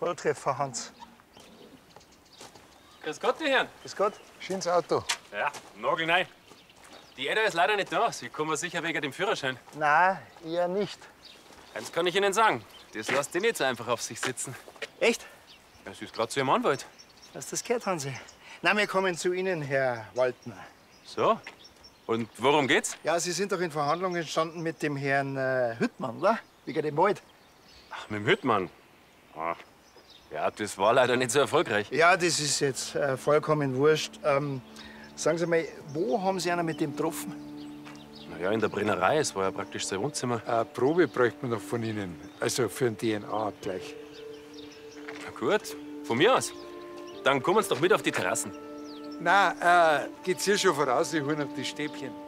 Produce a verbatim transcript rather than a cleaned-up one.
Volltreffer, Hans. Grüß Gott, die Herren. Grüß Gott. Schönes Auto. Ja, nagelneu. Die Edda ist leider nicht da. Sie kommen sicher wegen dem Führerschein. Nein, eher nicht. Eins kann ich Ihnen sagen. Das lässt die nicht so einfach auf sich sitzen. Echt? Ja, sie ist gerade zu Ihrem Anwalt. Hast du das gehört, Hansi? Na, wir kommen zu Ihnen, Herr Waldner. So. Und worum geht's? Ja, Sie sind doch in Verhandlungen gestanden mit dem Herrn äh, Hüttmann, oder? Wegen dem Wald. Ach, mit dem Hüttmann. Ah. Ja, das war leider nicht so erfolgreich. Ja, das ist jetzt äh, vollkommen wurscht. Ähm, sagen Sie mal, wo haben Sie einen mit dem getroffen? Na ja, in der Brennerei. Es war ja praktisch sein Wohnzimmer. Eine Probe bräuchte man noch von Ihnen. Also für einen D N A-Abgleich. Na gut, von mir aus. Dann kommen Sie doch mit auf die Terrassen. Nein, äh, geht's hier schon voraus, ich hol noch die Stäbchen.